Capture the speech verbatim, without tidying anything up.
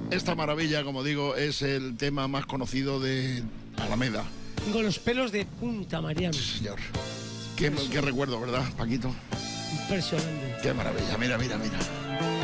Esta maravilla, como digo, es el tema más conocido de Alameda. Tengo los pelos de punta, Mariano. Señor. Qué, qué recuerdo, ¿verdad, Paquito? Impresionante. Qué maravilla. Mira, mira, mira.